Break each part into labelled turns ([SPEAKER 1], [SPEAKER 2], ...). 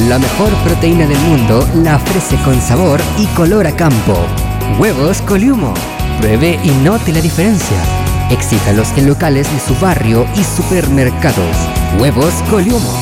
[SPEAKER 1] La mejor proteína del mundo la ofrece con sabor y color a campo. Huevos Coliumo. Pruebe y note la diferencia. Exíjalos en locales de su barrio y supermercados. Huevos Coliumo.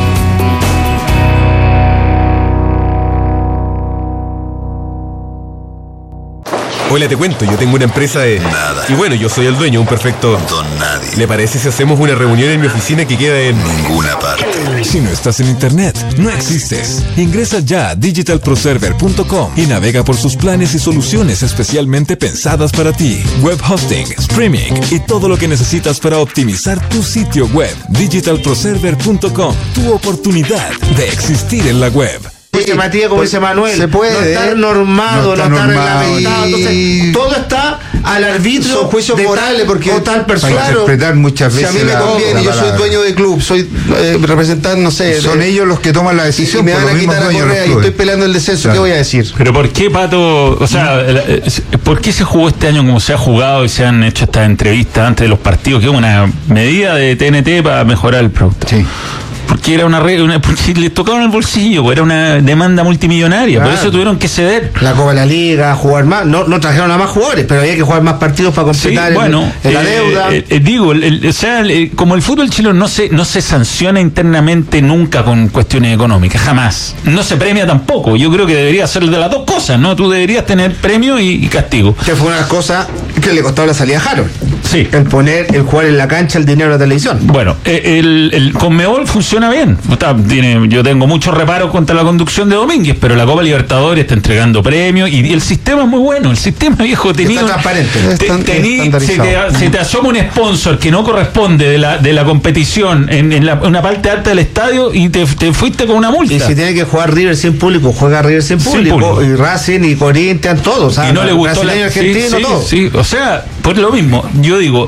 [SPEAKER 2] Hola, te cuento, yo tengo una empresa de...
[SPEAKER 3] Nada.
[SPEAKER 2] Y bueno, yo soy el dueño, un perfecto...
[SPEAKER 3] Don nadie.
[SPEAKER 2] ¿Le parece si hacemos una reunión en mi oficina que queda en...
[SPEAKER 3] Ninguna parte.
[SPEAKER 4] Si no estás en internet, no existes. Ingresa ya a digitalproserver.com y navega por sus planes y soluciones especialmente pensadas para ti. Web hosting, streaming y todo lo que necesitas para optimizar tu sitio web. Digitalproserver.com, tu oportunidad de existir en la web.
[SPEAKER 5] Dice Matías, como dice Manuel,
[SPEAKER 6] se puede,
[SPEAKER 5] no está normado, no está reglamentado. Entonces, todo está al arbitrio.
[SPEAKER 6] Son juicios morales, porque
[SPEAKER 5] tal persona.
[SPEAKER 6] para interpretar muchas veces.
[SPEAKER 5] Si a mí me conviene, yo soy dueño de club, soy representante, no sé.
[SPEAKER 6] Son ellos los que toman la decisión.
[SPEAKER 5] Y me van a quitar la correa y estoy peleando el descenso,
[SPEAKER 6] claro.
[SPEAKER 5] ¿Qué voy a decir?
[SPEAKER 7] Pero ¿por qué, Pato? O sea, ¿por qué se jugó este año como se ha jugado y se han hecho estas entrevistas antes de los partidos? Que es una medida de TNT para mejorar el producto.
[SPEAKER 6] Sí.
[SPEAKER 7] Porque era porque les tocaban el bolsillo, era una demanda multimillonaria,
[SPEAKER 5] Claro.
[SPEAKER 7] por eso tuvieron que ceder.
[SPEAKER 5] La Copa de la Liga, jugar más, no trajeron a más jugadores, pero había que jugar más partidos para completar la deuda.
[SPEAKER 7] Como el fútbol chileno no se sanciona internamente nunca con cuestiones económicas, jamás. No se premia tampoco. Yo creo que debería ser de las dos cosas, ¿no? Tú deberías tener premio y castigo.
[SPEAKER 5] Que fue una de las cosas que le costó la salida a Harold.
[SPEAKER 7] Sí.
[SPEAKER 5] El jugar en la cancha el dinero de la televisión.
[SPEAKER 7] Bueno, el Conmebol funciona bien. Yo tengo muchos reparos contra la conducción de Domínguez, pero la Copa Libertadores está entregando premios y el sistema es muy bueno. El sistema, viejo, tenía
[SPEAKER 5] está transparente.
[SPEAKER 7] se te asoma un sponsor que no corresponde de la competición en una parte alta del estadio y te fuiste con una multa.
[SPEAKER 5] Y si tiene que jugar River sin público, juega River sin público. Y Racing y Corinthians, todos.
[SPEAKER 7] Y no le gustó
[SPEAKER 5] la argentino, todo.
[SPEAKER 7] Sí, o sea, pues lo mismo. Yo digo,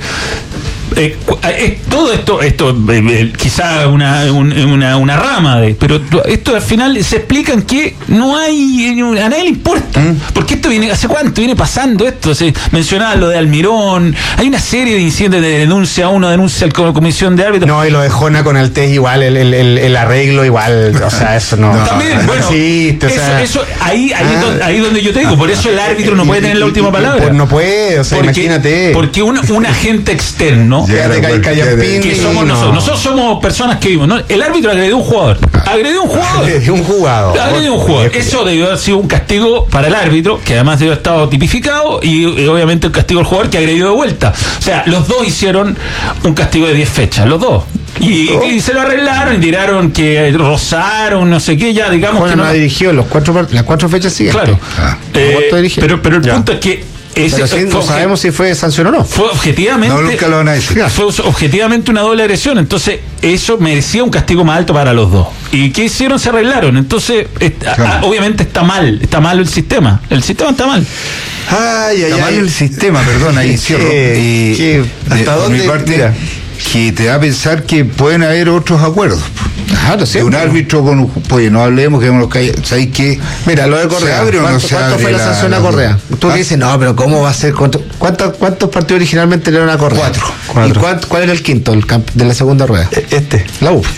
[SPEAKER 7] todo esto quizá una rama pero esto al final se explica en que no hay, a nadie le importa, porque esto ¿hace cuánto viene pasando esto? Se mencionaba lo de Almirón, hay una serie de incidentes de denuncia, uno denuncia a la comisión de árbitros.
[SPEAKER 5] No, y lo de Jona con el test igual, el arreglo igual, o sea, eso no.
[SPEAKER 7] También, bueno,
[SPEAKER 5] existe,
[SPEAKER 7] eso ahí donde yo te digo, por eso el árbitro no puede tener la última palabra.
[SPEAKER 5] Pues no puede, o sea, imagínate.
[SPEAKER 7] Porque un agente externo que somos nosotros somos personas que vimos, ¿no? El árbitro agredió a un jugador. Eso debió haber sido un castigo para el árbitro, que además debió haber estado tipificado, y obviamente el castigo al jugador que agredió de vuelta. O sea, los dos hicieron un castigo de 10 fechas, los dos. Y se lo arreglaron y tiraron que rozaron, no sé qué, ya digamos.
[SPEAKER 5] Juan
[SPEAKER 7] que
[SPEAKER 5] no dirigió las 4 fechas siguientes.
[SPEAKER 7] Claro. Pero el punto es que
[SPEAKER 5] no sabemos si fue sanción o no.
[SPEAKER 7] Fue objetivamente.
[SPEAKER 6] No, nunca lo van a decir.
[SPEAKER 7] Fue objetivamente una doble agresión. Entonces, eso merecía un castigo más alto para los dos. ¿Y qué hicieron? Se arreglaron. Entonces, obviamente está mal el sistema. El sistema está mal.
[SPEAKER 6] Está mal el sistema, perdón, ahí cierro.
[SPEAKER 5] ¿Hasta dónde?
[SPEAKER 6] Mi parte, que te da a pensar que pueden haber otros acuerdos.
[SPEAKER 5] De
[SPEAKER 6] un árbitro con un... Pues no hablemos, quedémonos callados. ¿Sabéis qué?
[SPEAKER 5] Mira, lo de Correa.
[SPEAKER 6] ¿Se abre o no se abre?
[SPEAKER 5] ¿Cuánto fue la sanción a Correa? Tú dices, no, pero ¿cómo va a ser? ¿Cuántos partidos originalmente le dieron a Correa?
[SPEAKER 6] 4.
[SPEAKER 5] ¿Y cuál era el quinto de la segunda rueda? La U.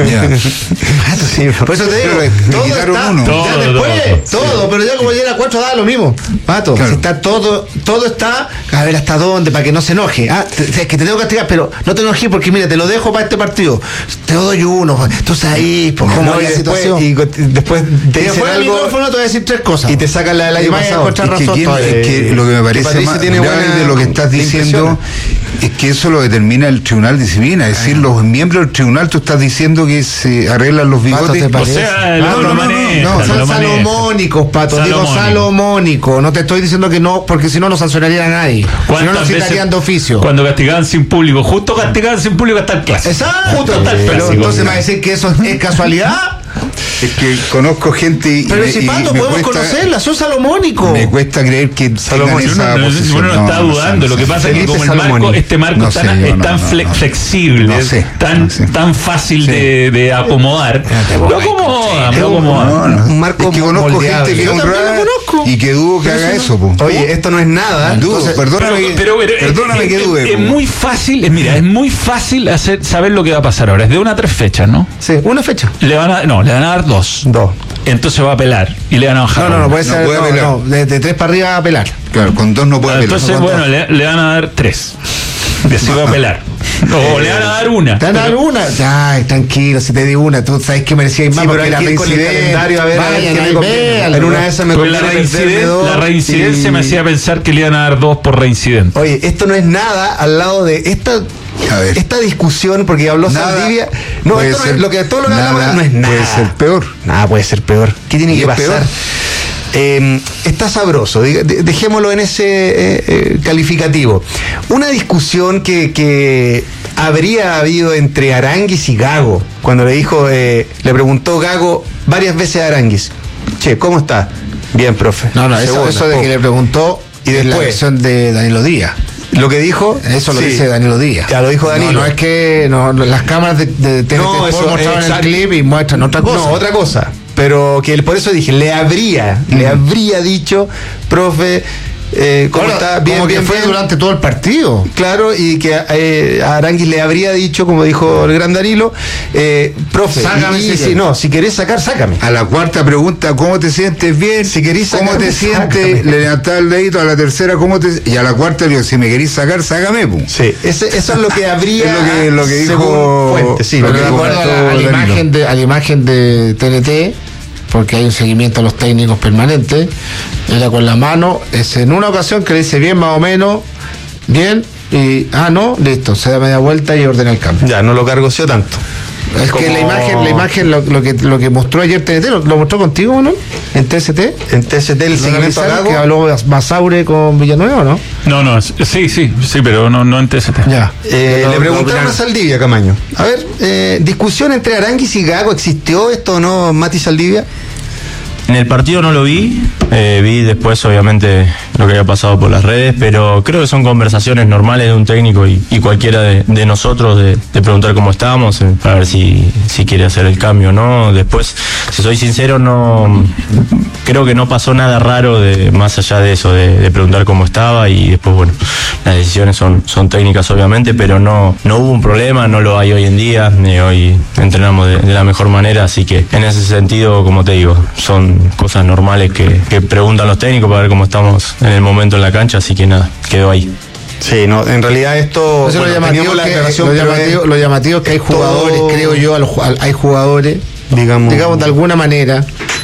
[SPEAKER 5] Por eso te digo, todo está, pero ya como llega a 4 da lo mismo. Pato, claro. Si está todo está, a ver hasta dónde, para que no se enoje. Es que te tengo que castigar, pero no te enojes porque mira, te lo dejo para este partido. Te doy uno. Entonces ahí, pues cómo es la situación.
[SPEAKER 6] Y después te dicen
[SPEAKER 5] el
[SPEAKER 6] algo,
[SPEAKER 5] micrófono te voy a decir 3 cosas.
[SPEAKER 6] y te sacan la del año pasado.
[SPEAKER 5] Es
[SPEAKER 6] que lo que me parece más grave de lo que estás diciendo es que eso lo determina el Tribunal de Disciplina. Es decir, los miembros del tribunal, tú estás diciendo que se arreglan los bigotes.
[SPEAKER 7] O sea,
[SPEAKER 5] son salomónicos, Pato. Digo salomónico. No te estoy diciendo que no, porque si no sancionarían a nadie. Si no nos citarían de oficio.
[SPEAKER 7] Cuando castigaban sin público, justo castigaban sin público hasta el clásico.
[SPEAKER 5] Exacto.
[SPEAKER 7] Justo hasta el
[SPEAKER 5] Pero
[SPEAKER 7] clásico.
[SPEAKER 5] entonces me va a decir que eso es casualidad.
[SPEAKER 6] Es que conozco gente
[SPEAKER 5] pero si Pato, podemos conocerla, son salomónicos.
[SPEAKER 6] Me cuesta creer que
[SPEAKER 7] Salomónico. Uno no está dudando. Lo que pasa es que como este marco es tan flexible, tan fácil de acomodar. Lo acomoda.
[SPEAKER 5] Un marco
[SPEAKER 6] que conozco gente que honra y que dudo que haga eso.
[SPEAKER 5] Oye, esto no es nada.
[SPEAKER 6] Dudo, perdóname que dude.
[SPEAKER 7] Es muy fácil, es muy fácil saber lo que va a pasar ahora. Es de 1 a 3 fechas, ¿no?
[SPEAKER 5] Sí, una fecha.
[SPEAKER 7] Le van a dar 2. Entonces va a apelar y le van a bajar.
[SPEAKER 5] No puede ser. No, de 3 para arriba va a apelar.
[SPEAKER 6] Claro, con 2 no puede apelar.
[SPEAKER 7] Entonces, le van a dar 3. Y así va a apelar. O le van a dar 1.
[SPEAKER 5] ¿Te van a dar una? Ay, tranquilo, si te di una, tú sabes que merecías más, porque era reincidente. A ver, en una de esas me
[SPEAKER 7] la reincidencia me hacía pensar que le iban a dar 2 por reincidente.
[SPEAKER 5] Oye, esto no es nada al lado de esta discusión, porque habló Saldivia. No, esto no es, lo que todo lo que hablamos no es nada.
[SPEAKER 6] Puede ser peor.
[SPEAKER 5] Nada puede ser peor. ¿Qué tiene que pasar? Está sabroso, dejémoslo en ese calificativo. Una discusión que habría habido entre Aránguiz y Gago, cuando le preguntó Gago varias veces a Aránguiz: che, ¿cómo está? Bien, profe.
[SPEAKER 6] Eso de que le preguntó,
[SPEAKER 5] y después
[SPEAKER 6] la versión de Danilo Díaz.
[SPEAKER 5] Lo que dijo,
[SPEAKER 6] eso lo dice Danilo Díaz.
[SPEAKER 5] Ya lo dijo Danilo.
[SPEAKER 6] No es que las cámaras de TNT mostraron el clip y muestran otra cosa.
[SPEAKER 5] No, otra cosa. Pero que por eso dije, le habría dicho, profe, ¿cómo está? Bien,
[SPEAKER 6] como que fue durante todo el partido.
[SPEAKER 5] Claro, y que a Aránguiz le habría dicho, como dijo el gran Danilo, profe,
[SPEAKER 6] sácame.
[SPEAKER 5] Si querés sacar, sácame.
[SPEAKER 6] A la cuarta pregunta, ¿cómo te sientes? Bien.
[SPEAKER 5] Si querés sacar,
[SPEAKER 6] ¿cómo te sientes? Le levantaba el dedito. A la tercera, ¿cómo te...? Y a la cuarta le digo, si me querés sacar, sácame, pum.
[SPEAKER 5] Sí, eso es lo que habría.
[SPEAKER 6] Es lo que dijo
[SPEAKER 5] Fuente, sí.
[SPEAKER 6] Pero
[SPEAKER 5] de
[SPEAKER 6] acuerdo a la imagen de TNT, porque hay un seguimiento a los técnicos permanente, era con la mano, es en una ocasión que le dice bien, más o menos, bien, y listo, se da media vuelta y ordena el cambio.
[SPEAKER 5] Ya, no lo cargoció tanto.
[SPEAKER 6] Es que la imagen lo que mostró ayer TNT, ¿lo mostró contigo, no? ¿En TST?
[SPEAKER 5] En TST el seguimiento a Gago,
[SPEAKER 6] que habló Basaure con Villanueva, ¿no?
[SPEAKER 7] No, sí, pero no en TST.
[SPEAKER 5] Ya. Le preguntaron a Saldivia, Camaño. A ver, discusión entre Aránguiz y Gago, ¿existió esto o no, Mati Saldivia?
[SPEAKER 3] En el partido no lo vi, vi después obviamente lo que había pasado por las redes, pero creo que son conversaciones normales de un técnico y cualquiera de nosotros de preguntar cómo estábamos, para ver si quiere hacer el cambio o no. Después, si soy sincero, no creo que no pasó nada raro más allá de eso, de preguntar cómo estaba, y después, bueno, las decisiones son técnicas obviamente, pero no hubo un problema, no lo hay hoy en día, hoy entrenamos de la mejor manera, así que en ese sentido, como te digo, son cosas normales que preguntan los técnicos para ver cómo estamos en el momento en la cancha, así que nada, quedó ahí.
[SPEAKER 5] Sí, no, en realidad esto...
[SPEAKER 6] Lo llamativo es que hay jugadores, creo yo, hay jugadores, digamos de alguna manera,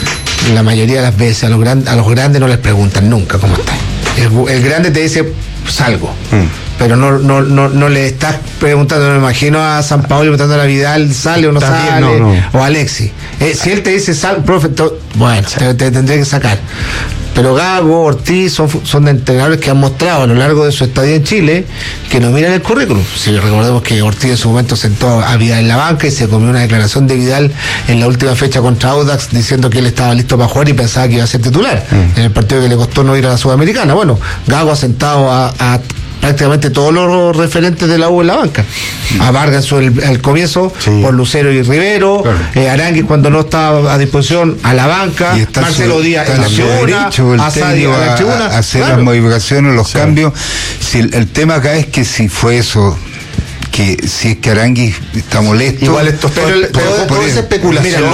[SPEAKER 6] la mayoría de las veces a los grandes no les preguntan nunca cómo están. El grande te dice, salgo. Pero no le estás preguntando, me imagino a San Paolo preguntando a Vidal, ¿sale o no sale? O a Alexis. Si él te dice, profe, bueno, te tendré que sacar. Pero Gago, Ortiz son entrenadores que han mostrado a lo largo de su estadía en Chile que no miran el currículum. Si recordemos que Ortiz en su momento sentó a Vidal en la banca y se comió una declaración de Vidal en la última fecha contra Audax diciendo que él estaba listo para jugar y pensaba que iba a ser titular en el partido que le costó no ir a la Sudamericana. Bueno, Gago ha sentado a prácticamente todos los referentes de la U en la banca. A Vargas al comienzo, por Lucero y Rivero, claro. Aránguiz cuando no estaba a disposición a la banca, Marcelo Díaz en la tribuna, a Sadio en la tribuna. Hacer las modificaciones, los cambios. Si el tema acá es que si fue eso, que si es que Aránguiz está molesto,
[SPEAKER 5] igual esto todo es especulación.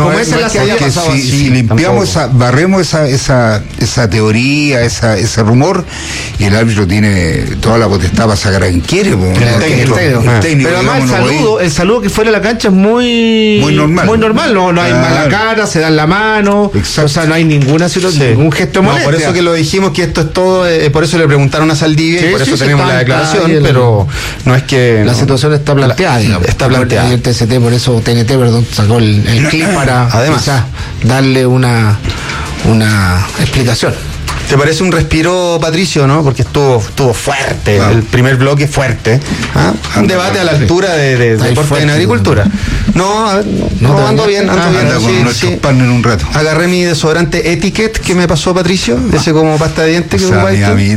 [SPEAKER 6] Si limpiamos barremos esa teoría, ese rumor, y el árbitro tiene toda la potestad para sacar a quien quiere,
[SPEAKER 5] el técnico, pero además el saludo que fuera de la cancha es muy normal, no hay mala cara, se dan la mano. Exacto. O sea, no hay ninguna situación, ningún gesto de molestia.
[SPEAKER 8] Por eso que lo dijimos, que esto es todo, por eso le preguntaron a Saldivia, y por eso tenemos la declaración, pero no es que...
[SPEAKER 6] La situación está planteada, digamos.
[SPEAKER 8] Está planteada.
[SPEAKER 6] Y el TST, por eso TNT, sacó el clip para
[SPEAKER 8] además
[SPEAKER 6] quizás darle una explicación.
[SPEAKER 8] ¿Te parece un respiro, Patricio, no? Porque estuvo fuerte, el primer bloque fuerte. ¿Ah? Un debate a la altura de deporte en agricultura. No, a ver, no, ando bien.
[SPEAKER 9] Anda con nuestros partners un rato.
[SPEAKER 8] Agarré mi desodorante Etiquette que me pasó Patricio, ese como pasta de dientes que ocupáis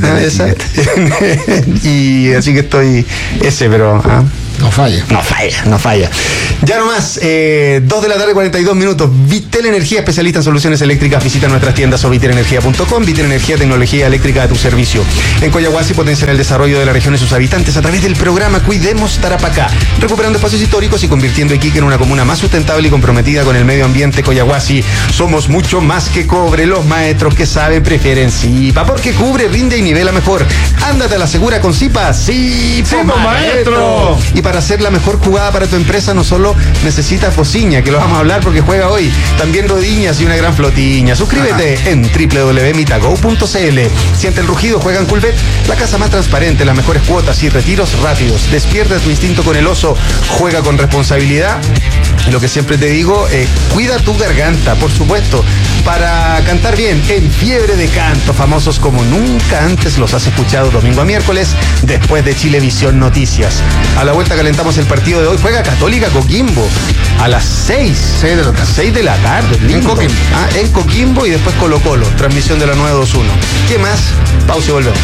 [SPEAKER 8] tú. Y así que estoy ese, pero...
[SPEAKER 5] No falla.
[SPEAKER 8] Ya nomás, 2 de la tarde, 42 minutos. Vitel Energía, especialista en soluciones eléctricas. Visita nuestras tiendas o vitelenergia.com. Vitel Energía, tecnología eléctrica a tu servicio. En Coyahuasi potencian el desarrollo de la región y sus habitantes a través del programa Cuidemos Tarapacá, recuperando espacios históricos y convirtiendo Iquique en una comuna más sustentable y comprometida con el medio ambiente. Coyahuasi, somos mucho más que cobre. Los maestros que saben prefieren Zipa, porque cubre, rinde y nivela mejor. Ándate a la segura con Zipa. Zipa, maestro. Y para hacer la mejor jugada para tu empresa no solo necesitas bociña, que lo vamos a hablar porque juega hoy, también rodiñas y una gran flotiña. Suscríbete en www.mitago.cl. Siente el rugido, juega en Culbet, la casa más transparente, las mejores cuotas y retiros rápidos. Despierta tu instinto con el oso, juega con responsabilidad. Lo que siempre te digo, cuida tu garganta, por supuesto, para cantar bien en Fiebre de Canto, famosos como nunca antes los has escuchado, domingo a miércoles, después de Chilevisión Noticias. A la vuelta calentamos el partido de hoy. Juega Católica Coquimbo a las 6 de la tarde. En Coquimbo. En Coquimbo y después Colo Colo. Transmisión de la 921. ¿Qué más? Pausa y volvemos.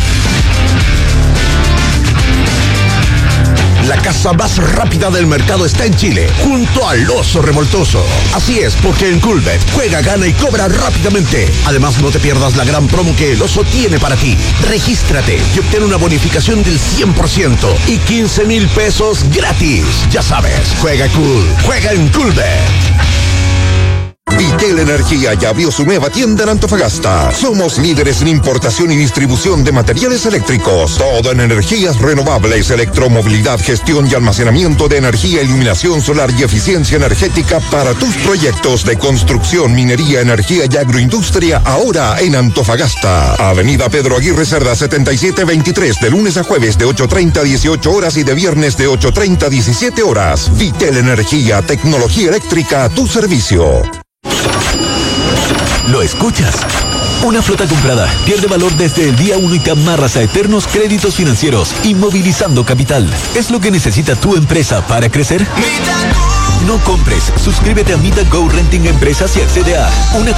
[SPEAKER 10] La casa más rápida del mercado está en Chile, junto al Oso Revoltoso. Así es, porque en Culbet juega, gana y cobra rápidamente. Además, no te pierdas la gran promo que el Oso tiene para ti. Regístrate y obtén una bonificación del 100% y 15,000 pesos gratis. Ya sabes, juega cool, juega en Culbet.
[SPEAKER 11] Vitel Energía ya abrió su nueva tienda en Antofagasta. Somos líderes en importación y distribución de materiales eléctricos. Todo en energías renovables, electromovilidad, gestión y almacenamiento de energía, iluminación solar y eficiencia energética para tus proyectos de construcción, minería, energía y agroindustria, ahora en Antofagasta. Avenida Pedro Aguirre Cerda 7723, de lunes a jueves de 8:30 a 18 horas y de viernes de 8:30 a 17 horas. Vitel Energía, tecnología eléctrica a tu servicio.
[SPEAKER 12] ¿Lo escuchas? Una flota comprada pierde valor desde el día 1 y te amarras a eternos créditos financieros, inmovilizando capital. ¿Es lo que necesita tu empresa para crecer? No compres. Suscríbete a Mita Go Renting Empresas y accede a una